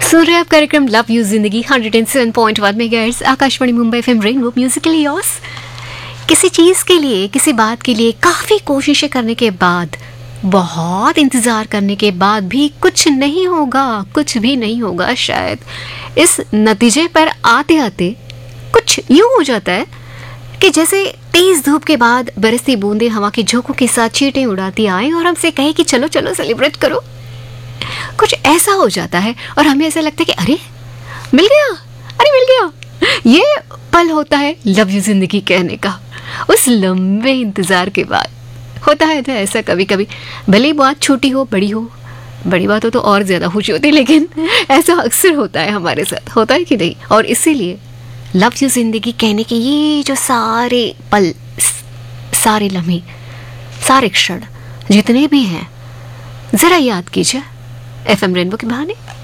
सुन रहे आप कार्यक्रम लव यू जिंदगी 107.1 megahertz Akashvani Mumbai FM rainbow Musically yours. किसी चीज़ के लिए, किसी बात के लिए काफ़ी कोशिशें करने के बाद, बहुत इंतज़ार करने के बाद भी कुछ नहीं होगा, कुछ भी नहीं होगा। शायद इस नतीजे पर आते आते कुछ यूँ हो जाता है कि जैसे तेज़ धूप के बाद बरसती बूंदें हवा के झोंकों के साथ चींटें उड़ाती आएँ और हमसे कहे कि चलो चलो सेलिब्रेट करो। कुछ ऐसा हो जाता है और हमें ऐसा लगता है कि अरे मिल गया, अरे मिल गया। ये पल होता है लव यू जिंदगी कहने का। उस लंबे इंतजार के बाद होता है ना ऐसा कभी कभी, भले ही बात छोटी हो बड़ी हो, बड़ी बात हो तो और ज़्यादा खुशी होती है, लेकिन ऐसा अक्सर होता है हमारे साथ, होता है कि नहीं। और इसीलिए लव यू जिंदगी कहने के ये जो सारे पल, सारे लम्हे, सारे क्षण जितने भी हैं, ज़रा याद कीजिए एफएम रेनबो के बहाने।